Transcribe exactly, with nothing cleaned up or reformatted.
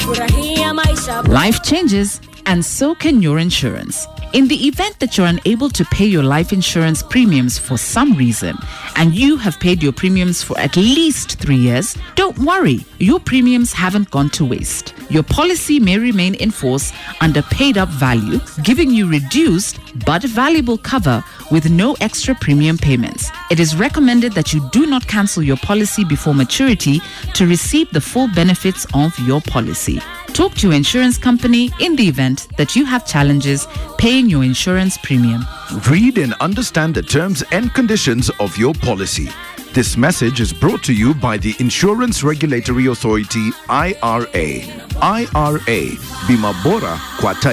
Life changes, and so can your insurance. In the event that you're unable to pay your life insurance premiums for some reason, and you have paid your premiums for at least three years, don't worry. Your premiums haven't gone to waste. Your policy may remain in force under paid-up value, giving you reduced but valuable cover with no extra premium payments. It is recommended that you do not cancel your policy before maturity to receive the full benefits of your policy. Talk to your insurance company in the event that you have challenges paying your insurance premium. Read and understand the terms and conditions of your policy. This message is brought to you by the Insurance Regulatory Authority, I R A. I R A. Bima Bora kwa